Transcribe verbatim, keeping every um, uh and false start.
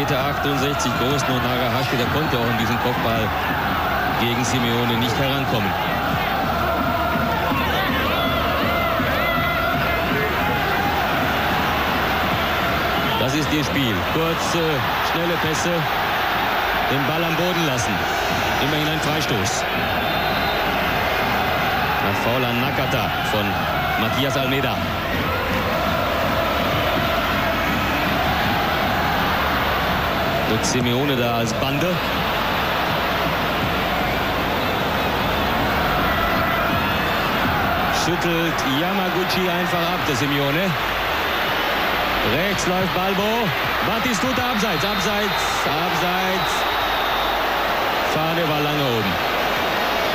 Meter achtundsechzig groß, nur Nagahashige, der konnte auch in diesem Kopfball gegen Simeone nicht herankommen. Das ist ihr Spiel. Kurze, schnelle Pässe, den Ball am Boden lassen. Immerhin ein Freistoß. Nach Foul an Nakata von Matías Almeida. Mit Simeone da als Bande. Schüttelt Yamaguchi einfach ab, der Simeone. Rechts läuft Balbo. Batistuta abseits, abseits, abseits. Fahne war lange oben.